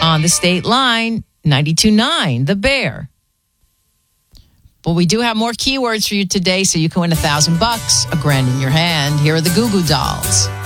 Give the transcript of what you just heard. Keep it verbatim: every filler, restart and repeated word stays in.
on the state line, ninety-two point nine, The Bear. But we do have more keywords for you today, so you can win a thousand bucks, a grand in your hand. Here are the Goo Goo Dolls.